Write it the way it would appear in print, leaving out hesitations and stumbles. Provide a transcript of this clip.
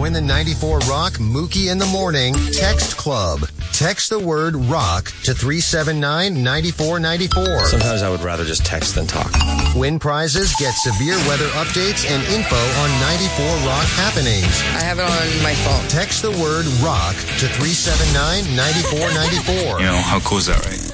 Join the 94 Rock Mookie in the Morning Text Club. Text the word rock to 379-9494. Sometimes I would rather just text than talk. Win prizes, get severe weather updates, and info on 94 Rock happenings. I have it on my phone. Text the word rock to 379-9494. You know, how cool is that, right?